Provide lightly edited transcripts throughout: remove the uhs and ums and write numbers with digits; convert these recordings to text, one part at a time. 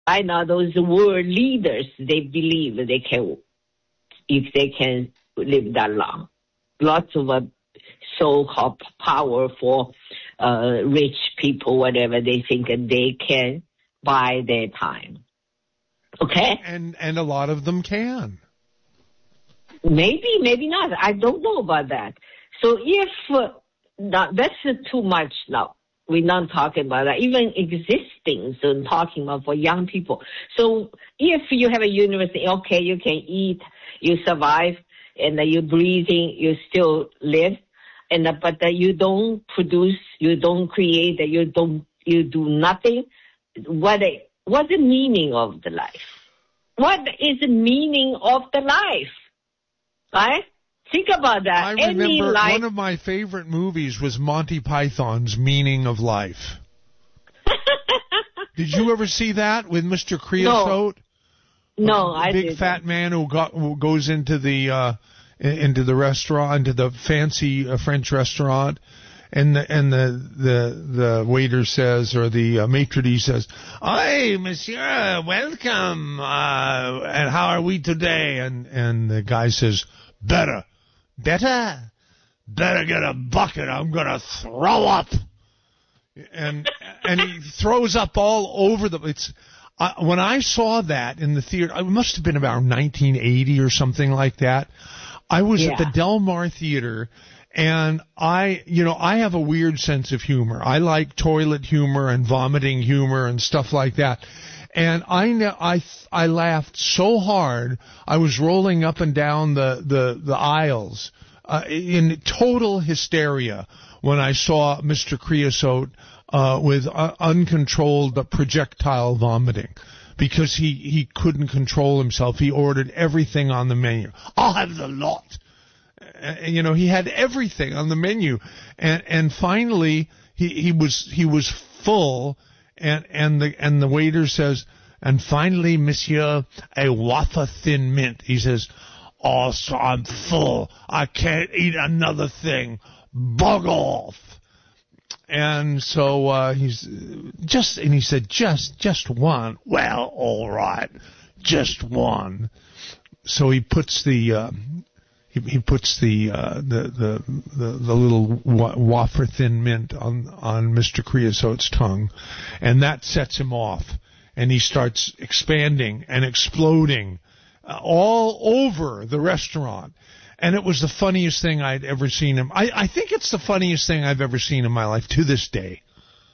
Right now, those world leaders, they believe they can, if they can live that long. Lots of so-called powerful, rich people, whatever, they think they can buy their time. Okay? And a lot of them can. Maybe, maybe not. I don't know about that. So if, that's too much now. We're not talking about that. Even existing, so I'm talking about for young people. So if you have a university, okay, you can eat, you survive, and you're breathing, you still live, and but you don't produce, you don't create, you do nothing. What's the meaning of the life? What is the meaning of the life? Right? Think about that. I remember one of my favorite movies was Monty Python's Meaning of Life. Did you ever see that with Mr. Creosote? No, I didn't. Big fat man who goes into the restaurant, into the fancy French restaurant, and the waiter says, or the maitre d' says, "Hey, monsieur, welcome. And how are we today?" And the guy says, "Better. Better get a bucket. I'm gonna throw up." And he throws up all over when I saw that in the theater, it must have been about 1980 or something like that. I was at the Del Mar Theater, and I have a weird sense of humor. I like toilet humor and vomiting humor and stuff like that. And I laughed so hard, I was rolling up and down the aisles in total hysteria when I saw Mr. Creosote with uncontrolled projectile vomiting, because he couldn't control himself. He ordered everything on the menu. "I'll have the lot." He had everything on the menu, and finally he was full. And the waiter says, "And finally, monsieur, a wafer thin mint." He says, "Oh, so I'm full. I can't eat another thing. Bug off." And so he said, just one. "Well, all right, just one." So he puts the little wafer thin mint on Mr. Creosote's tongue, and that sets him off, and he starts expanding and exploding all over the restaurant. And it was the funniest thing I'd ever seen him. I think it's the funniest thing I've ever seen in my life to this day.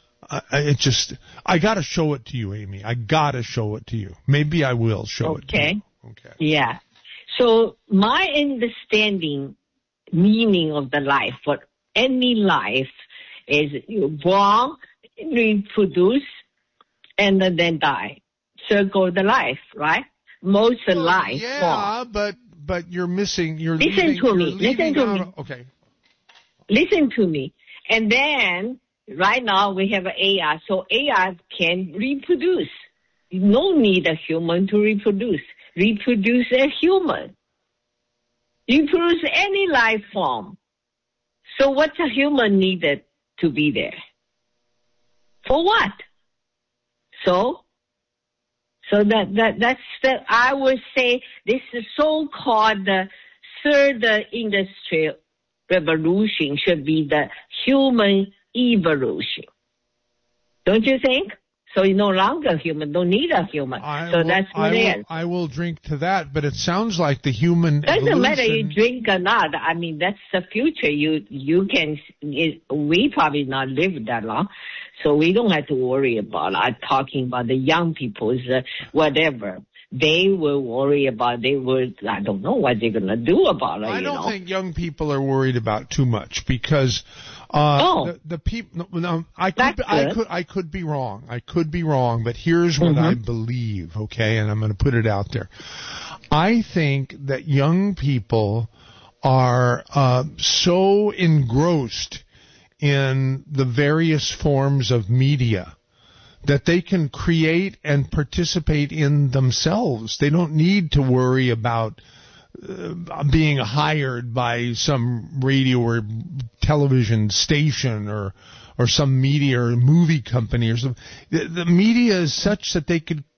I gotta show it to you, Amy. I gotta show it to you. Maybe I will show it to you. Okay. Yeah. So my understanding, meaning of the life, for any life, is you born, reproduce, and then die. Circle the life, right? Most life. Yeah, but you're missing. Listen to me. Okay. Listen to me. And then right now we have AI, so AI can reproduce. No need a human to reproduce. Reproduce a human. Reproduce any life form. So what's a human needed to be there? For what? So that's I would say this is so-called the third industrial revolution should be the human evolution. Don't you think? So you're no longer human, don't need a human. That's what it is. I will drink to that, but it sounds like the human doesn't matter you drink or not. I mean, that's the future. We probably not live that long, so we don't have to worry about talking about the young people's whatever. They will worry about, I don't know what they're going to do about it. I don't think young people are worried about too much, because the people. No, I could be wrong. I could be wrong, but here's what I believe. Okay, and I'm going to put it out there. I think that young people are so engrossed in the various forms of media that they can create and participate in themselves. They don't need to worry about being hired by some radio or television station or some media or movie company or something. The media is such that they could